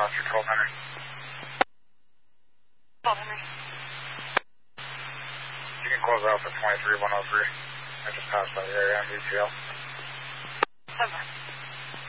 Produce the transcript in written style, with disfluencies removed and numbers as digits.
Oscar 12 Henry. 12 Henry. You can close out for 23103. I just passed by the area on VTL. Over.